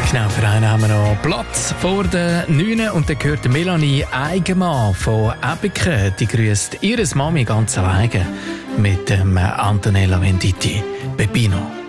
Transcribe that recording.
Genau, für einen haben wir noch Platz vor den 9 und dann gehört Melanie Eigenmann von Ebiken. Die grüßt ihre Mami ganz alleine mit dem Antonella Venditti. Peppino.